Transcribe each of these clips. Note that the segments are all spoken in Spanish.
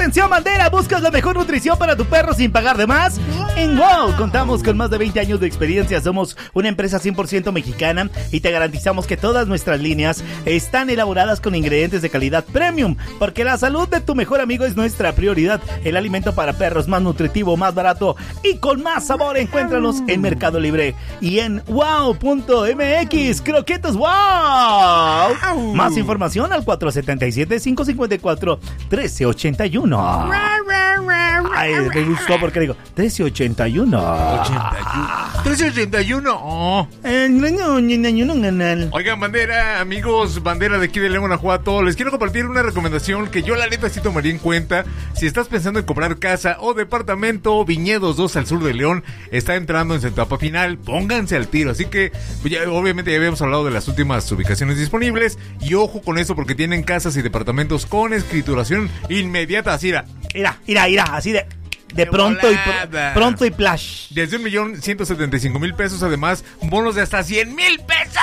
Atención, bandera, ¿buscas la mejor nutrición para tu perro sin pagar de más? En WOW contamos con más de 20 años de experiencia. Somos una empresa 100% mexicana y te garantizamos que todas nuestras líneas están elaboradas con ingredientes de calidad premium, porque la salud de tu mejor amigo es nuestra prioridad. El alimento para perros más nutritivo, más barato y con más sabor. Encuéntranos en Mercado Libre y en wow.mx. Croquetas WOW. Más información al 477-554-1381. Ay, me gustó porque digo 1381. 1381. Oh. Oigan, bandera, amigos, bandera de aquí de León, Guanajuato, les quiero compartir una recomendación que yo la neta sí tomaría en cuenta. Si estás pensando en comprar casa o departamento, Viñedos 2 al sur de León está entrando en su etapa final. Pónganse al tiro. Así que obviamente ya habíamos hablado de las últimas ubicaciones disponibles. Y ojo con eso, porque tienen casas y departamentos con escrituración inmediata. Así Irá, así de pronto y plash. Desde 1,175,000 pesos. Además, bonos de hasta 100,000 pesos.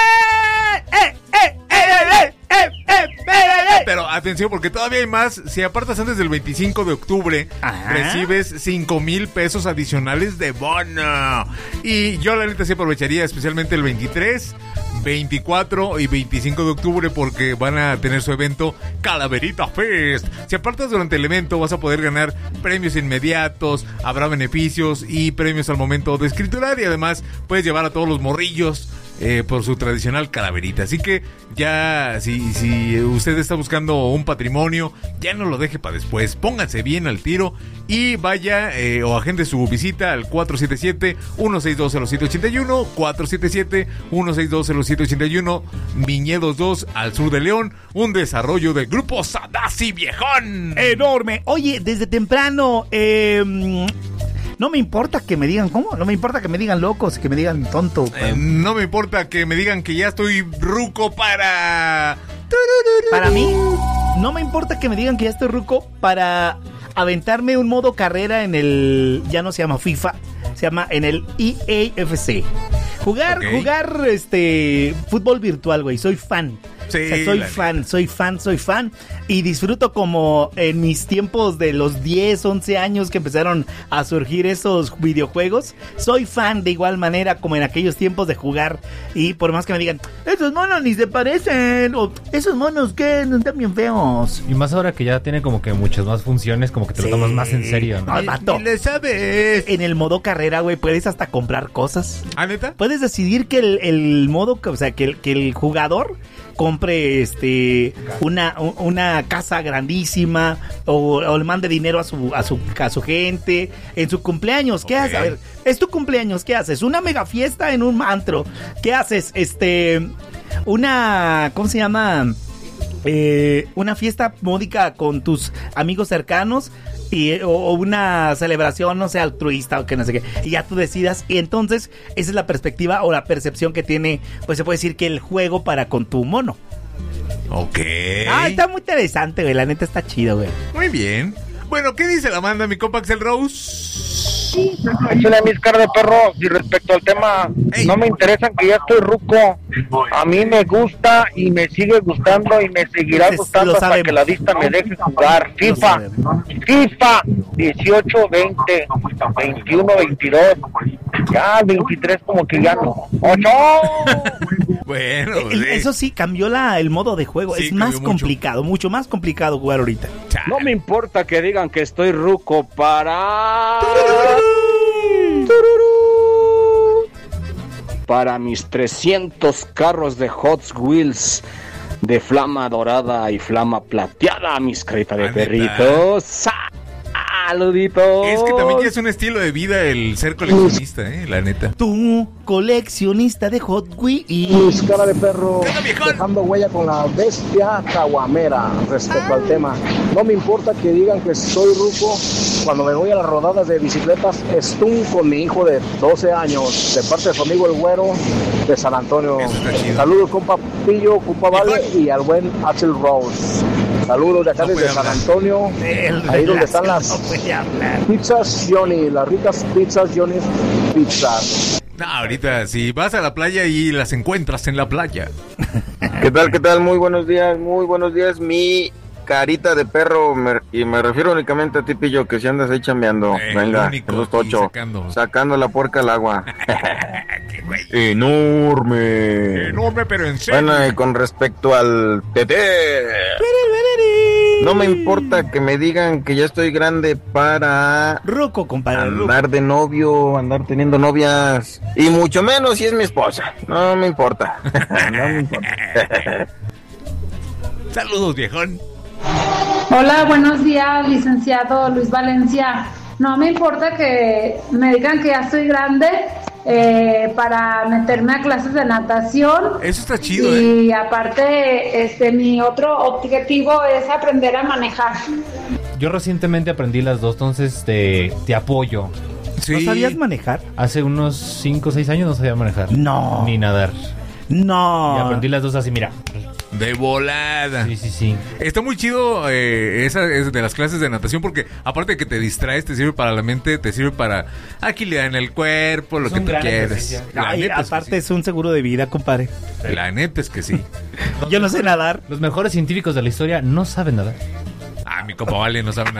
Pero atención, porque todavía hay más. Si apartas antes del 25 de octubre, recibes 5,000 pesos adicionales de bono. Y yo la neta sí aprovecharía especialmente el 23, 24 y 25 de octubre, porque van a tener su evento Calaverita Fest. Si apartas durante el evento, vas a poder ganar premios inmediatos, habrá beneficios y premios al momento de escriturar, y además puedes llevar a todos los morrillos por su tradicional calaverita. Así que ya, si usted está buscando un patrimonio, ya no lo deje para después. Pónganse bien al tiro y vaya o agende su visita al 477-162-0781, 477-162-0781, Viñedos 2 al sur de León, un desarrollo del Grupo Sadasi Viejón. Enorme. Oye, desde temprano, no me importa que me digan, ¿cómo? No me importa que me digan locos, que me digan tonto. No me importa que me digan que ya estoy ruco para mí. No me importa que me digan que ya estoy ruco para aventarme un modo carrera en el, ya no se llama FIFA, se llama en el EAFC. Jugar fútbol virtual, güey. Soy fan. Sí, o sea, soy fan y disfruto como en mis tiempos de los 10, 11 años que empezaron a surgir esos videojuegos. Soy fan de igual manera como en aquellos tiempos de jugar, y por más que me digan, esos monos ni se parecen, o esos monos que no están bien feos. Y más ahora que ya tiene como que muchas más funciones, como que te lo tomas más en serio, ¿no? Vato, le sabes. En el modo carrera, güey, puedes hasta comprar cosas. ¿Ah, neta? Puedes decidir que el modo, o sea, que el jugador compre una casa grandísima o le mande dinero a su gente en su cumpleaños. ¿Qué haces? A ver, es tu cumpleaños, ¿qué haces? Una mega fiesta en un antro. ¿Qué haces? ¿Cómo se llama? Una fiesta módica con tus amigos cercanos o una celebración, no sé, altruista o que no sé qué, y ya tú decidas. Y entonces esa es la perspectiva o la percepción que tiene, pues se puede decir que el juego para con tu mono. Ok. Está muy interesante, güey, la neta está chido, güey. Muy bien. Bueno, ¿qué dice la banda, mi compa Axel Rose? Échale mis caras de perro. Y respecto al tema, no me interesan que ya estoy ruco. A mí me gusta y me sigue gustando y me seguirá gustando hasta que la vista me deje jugar. FIFA 18, 20, 21, 22. Ya el 23 como que ya no. ¡8! Bueno, eso sí, cambió el modo de juego. Sí, es más complicado, mucho más complicado jugar ahorita. No me importa que digan que estoy ruco para mis 300 carros de Hot Wheels de flama dorada y flama plateada, mis caritas de perritos. Saluditos. Es que también ya es un estilo de vida el ser coleccionista, la neta. Tú, coleccionista de Hot Wheels. Mis cara de perro, dejando huella con la bestia caguamera. Respecto al tema, no me importa que digan que soy ruco. Cuando me voy a las rodadas de bicicletas, estoy con mi hijo de 12 años, de parte de su amigo el Güero, de San Antonio. Saludos, compa Pillo, compa Vale, y al buen Axel Rose. Saludos de acá desde San Antonio, ahí donde están las pizzas Johnny, las ricas pizzas Johnny Pizzas. No, ahorita si vas a la playa y las encuentras en la playa. ¿Qué tal? Muy buenos días, mi carita de perro, y me refiero únicamente a ti, Pillo, que si andas ahí chambeando. Venga, único, esos tocho, sacando la puerca al agua. Enorme, pero en serio. Bueno, y con respecto al Tete, no me importa que me digan que ya estoy grande para ruco, compadre, andar de novio, andar teniendo novias, y mucho menos si es mi esposa. No me importa. No me importa. Saludos, viejón. Hola, buenos días, licenciado Luis Valencia. No me importa que me digan que ya estoy grande para meterme a clases de natación. Eso está chido, y aparte, mi otro objetivo es aprender a manejar. Yo recientemente aprendí las dos, entonces te apoyo. Sí. ¿No sabías manejar? Hace unos 5 o 6 años no sabía manejar. No. Ni nadar. No. Y aprendí las dos así, mira. De volada. Sí. Está muy chido esa es de las clases de natación porque aparte de que te distraes, te sirve para la mente, te sirve para agilidad en el cuerpo, lo que tú quieras. Aparte es un seguro de vida, compadre. La neta es que sí. Yo no sé nadar. Los mejores científicos de la historia no saben nadar. Mi compa Vale no sabe nadar.